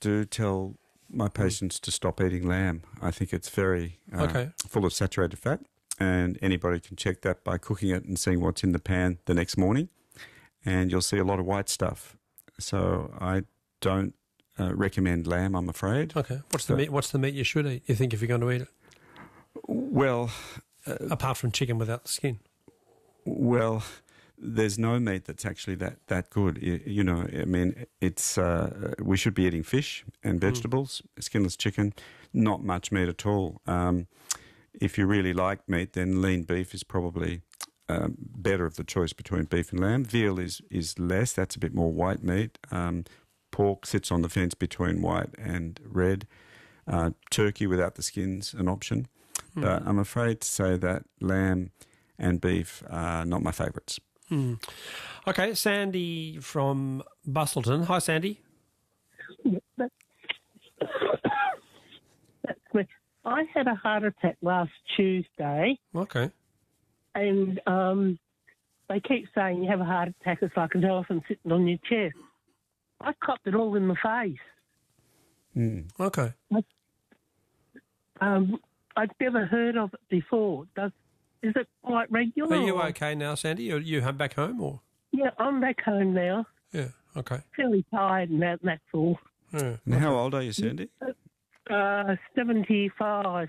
do tell my patients to stop eating lamb. I think it's very full of saturated fat, and anybody can check that by cooking it and seeing what's in the pan the next morning, and you'll see a lot of white stuff. So I don't recommend lamb, I'm afraid. Okay. What's the meat you should eat, you think, if you're going to eat it? Well... apart from chicken without the skin? Well, there's no meat that's actually that good. You know, I mean, it's we should be eating fish and vegetables, skinless chicken, not much meat at all. If you really like meat, then lean beef is probably better of the choice between beef and lamb. Veal is less. That's a bit more white meat. Pork sits on the fence between white and red. Turkey without the skin's an option. But I'm afraid to say that lamb and beef are not my favourites. Okay, Sandy from Bustleton. Hi, Sandy. That's me. I had a heart attack last Tuesday. Okay. And they keep saying you have a heart attack, it's like an elephant sitting on your chest. I copped it all in the face. Okay. I'd never heard of it before. Is it quite regular? Are you okay now, Sandy? Are you back home or? Yeah, I'm back home now. Yeah, okay. Fairly tired and that's all. Yeah. And how old are you, Sandy? 75.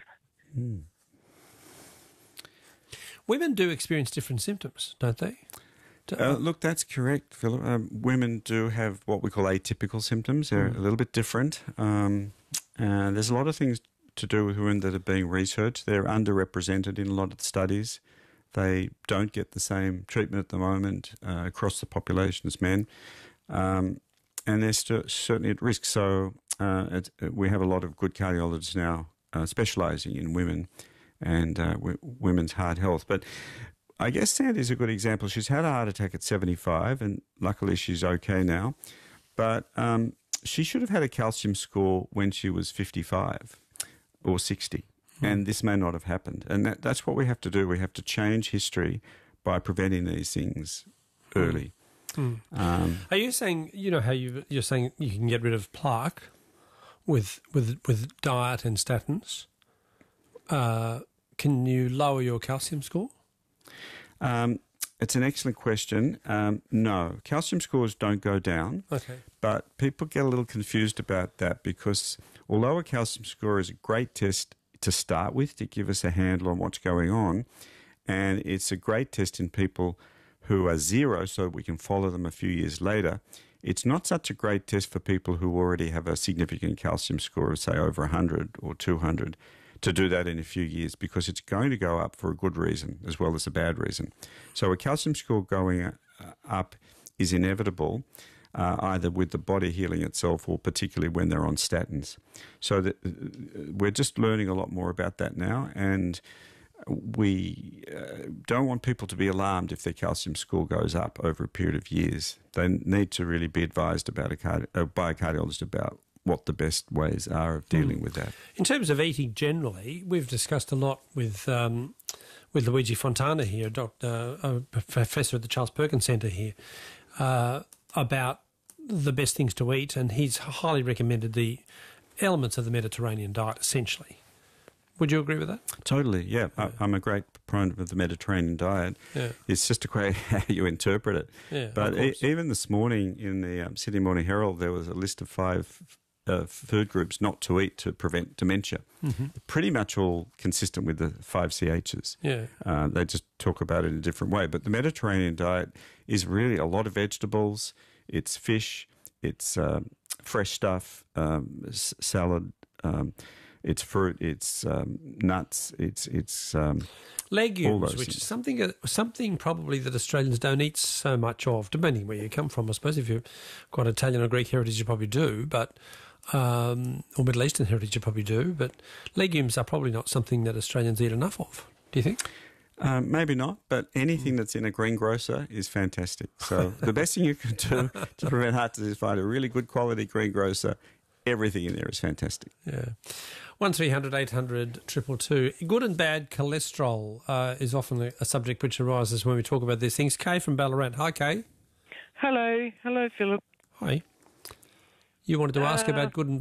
Women do experience different symptoms, don't they? Look, that's correct, Philip. Women do have what we call atypical symptoms. They're a little bit different. There's a lot of things to do with women that are being researched. They're underrepresented in a lot of the studies. They don't get the same treatment at the moment across the population as men. And they're certainly at risk. So we have a lot of good cardiologists now specialising in women and women's heart health. But I guess Sandy's a good example. She's had a heart attack at 75 and luckily she's okay now. But she should have had a calcium score when she was 55 or 60. And this may not have happened. And that's what we have to do. We have to change history by preventing these things early. Are you saying, you know, how you're saying you can get rid of plaque with diet and statins? Can you lower your calcium score? It's an excellent question. No, calcium scores don't go down. Okay. But people get a little confused about that because although a calcium score is a great test to start with to give us a handle on what's going on, and it's a great test in people who are zero so we can follow them a few years later, it's not such a great test for people who already have a significant calcium score of, say, over 100 or 200 to do that in a few years because it's going to go up for a good reason as well as a bad reason. So a calcium score going up is inevitable, either with the body healing itself or particularly when they're on statins. So we're just learning a lot more about that now, and we don't want people to be alarmed if their calcium score goes up over a period of years. They need to really be advised about by a cardiologist about what the best ways are of dealing with that. In terms of eating generally, we've discussed a lot with Luigi Fontana here, a professor at the Charles Perkins Centre here, about the best things to eat, and he's highly recommended the elements of the Mediterranean diet, essentially. Would you agree with that? Totally, yeah. I'm a great proponent of the Mediterranean diet. Yeah. It's just a question how you interpret it. Yeah, but even this morning in the Sydney Morning Herald, there was a list of 5 food groups not to eat to prevent dementia. Pretty much all consistent with the 5 CHs. Yeah. They just talk about it in a different way. But the Mediterranean diet is really a lot of vegetables. It's fish. It's fresh stuff, salad. It's fruit, it's nuts, it's legumes, which is something probably that Australians don't eat so much of, depending where you come from. I suppose if you've got Italian or Greek heritage, you probably do, but or Middle Eastern heritage, you probably do. But legumes are probably not something that Australians eat enough of. Do you think? Maybe not, but anything that's in a greengrocer is fantastic. So the best thing you can do to prevent heart disease is find a really good quality greengrocer. Everything in there is fantastic. Yeah. 1300 800 222. Good and bad cholesterol is often a subject which arises when we talk about these things. Kay from Ballarat. Hi, Kay. Hello, Philip. Hi. You wanted to ask about good and